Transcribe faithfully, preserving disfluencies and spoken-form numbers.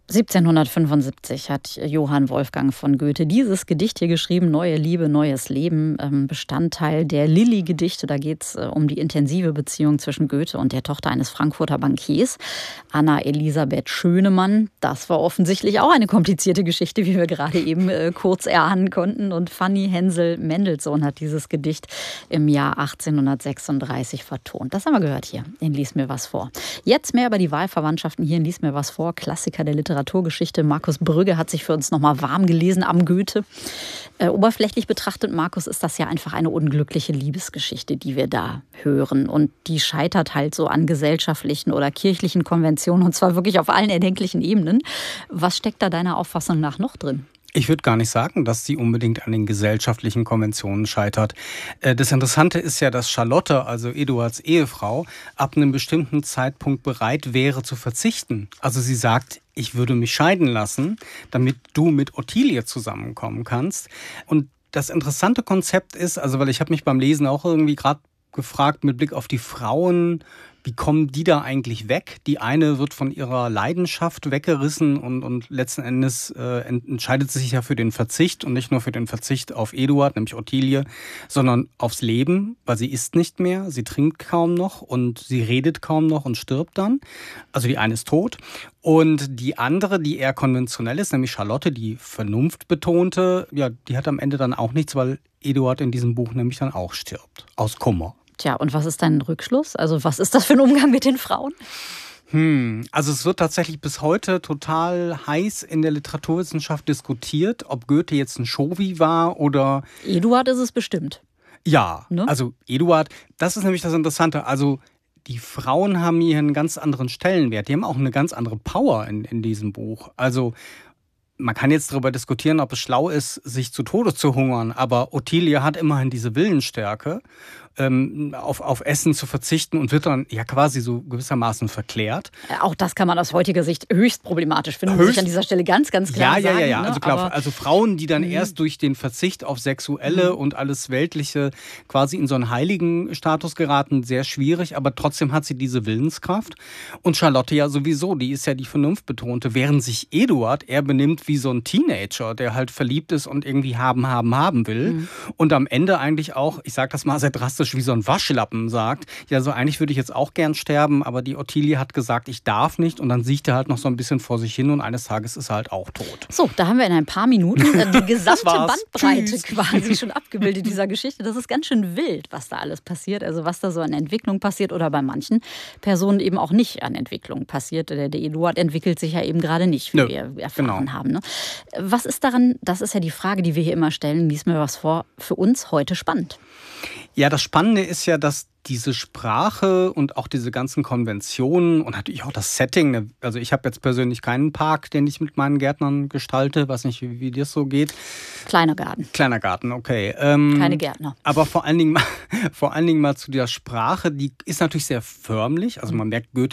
siebzehnhundertfünfundsiebzig hat Johann Wolfgang von Goethe dieses Gedicht hier geschrieben, Neue Liebe, neues Leben, ähm, Bestandteil der Lilli-Gedichte. Da geht es äh, um die intensive Beziehung zwischen Goethe und der Tochter eines Frankfurter Bankiers, Anna Elisabeth Schönemann. Das war offensichtlich auch eine komplizierte Geschichte, wie wir gerade eben äh, kurz erahnen konnten. Und Fanny Hensel Mendelssohn hat dieses Gedicht im Jahr achtzehnhundertsechsunddreißig vertont. Das haben wir gehört hier in Lies mir was vor. Jetzt mehr über die Wahlverwandtschaften hier in Lies mir was vor. Klassiker der Literatur. Literaturgeschichte. Markus Brügge hat sich für uns nochmal warm gelesen am Goethe. Äh, oberflächlich betrachtet, Markus, ist das ja einfach eine unglückliche Liebesgeschichte, die wir da hören. Und die scheitert halt so an gesellschaftlichen oder kirchlichen Konventionen, und zwar wirklich auf allen erdenklichen Ebenen. Was steckt da deiner Auffassung nach noch drin? Ich würde gar nicht sagen, dass sie unbedingt an den gesellschaftlichen Konventionen scheitert. Das Interessante ist ja, dass Charlotte, also Eduards Ehefrau, ab einem bestimmten Zeitpunkt bereit wäre zu verzichten. Also sie sagt, ich würde mich scheiden lassen, damit du mit Ottilie zusammenkommen kannst. Und das interessante Konzept ist, also weil ich habe mich beim Lesen auch irgendwie gerade gefragt, mit Blick auf die Frauen, wie kommen die da eigentlich weg? Die eine wird von ihrer Leidenschaft weggerissen und, und letzten Endes äh, entscheidet sie sich ja für den Verzicht und nicht nur für den Verzicht auf Eduard, nämlich Ottilie, sondern aufs Leben, weil sie isst nicht mehr, sie trinkt kaum noch und sie redet kaum noch und stirbt dann. Also die eine ist tot. Und die andere, die eher konventionell ist, nämlich Charlotte, die vernunftbetonte, ja, die hat am Ende dann auch nichts, weil Eduard in diesem Buch nämlich dann auch stirbt. Aus Kummer. Tja, und was ist dein Rückschluss? Also was ist das für ein Umgang mit den Frauen? Hm, also es wird tatsächlich bis heute total heiß in der Literaturwissenschaft diskutiert, ob Goethe jetzt ein Chauvi war oder... Eduard ist es bestimmt. Ja, ne? Also Eduard, das ist nämlich das Interessante. Also die Frauen haben hier einen ganz anderen Stellenwert. Die haben auch eine ganz andere Power in, in diesem Buch. Also... Man kann jetzt darüber diskutieren, ob es schlau ist, sich zu Tode zu hungern, aber Ottilie hat immerhin diese Willensstärke, ähm, auf, auf Essen zu verzichten und wird dann ja quasi so gewissermaßen verklärt. Auch das kann man aus heutiger Sicht höchst problematisch finden, muss ich an dieser Stelle ganz, ganz klar ja, sagen. Ja, ja, ja. Ne? Also, klar, also Frauen, die dann mhm. erst durch den Verzicht auf Sexuelle mhm. und alles Weltliche quasi in so einen heiligen Status geraten, sehr schwierig, aber trotzdem hat sie diese Willenskraft. Und Charlotte ja sowieso, die ist ja die Vernunftbetonte, während sich Eduard, er benimmt wie so ein Teenager, der halt verliebt ist und irgendwie haben, haben, haben will. Mhm. Und am Ende eigentlich auch, ich sag das mal sehr drastisch, wie so ein Waschlappen sagt, ja, so eigentlich würde ich jetzt auch gern sterben, aber die Ottilie hat gesagt, ich darf nicht. Und dann sieht er halt noch so ein bisschen vor sich hin und eines Tages ist er halt auch tot. So, da haben wir in ein paar Minuten die gesamte Bandbreite Tschüss. quasi schon abgebildet dieser Geschichte. Das ist ganz schön wild, was da alles passiert. Also was da so an Entwicklung passiert oder bei manchen Personen eben auch nicht an Entwicklung passiert. Der, der Eduard entwickelt sich ja eben gerade nicht, wie Nö, wir erfahren genau. haben. Ne? Was ist daran, das ist ja die Frage, die wir hier immer stellen, lies mir was vor, für uns heute spannend? Ja, das Spannende ist ja, dass diese Sprache und auch diese ganzen Konventionen und natürlich auch das Setting, also ich habe jetzt persönlich keinen Park, den ich mit meinen Gärtnern gestalte, weiß nicht, wie, wie das so geht. Kleiner Garten. Kleiner Garten, okay. Ähm, Keine Gärtner. Aber vor allen Dingen, vor allen Dingen mal zu der Sprache, die ist natürlich sehr förmlich, also man merkt, Goethe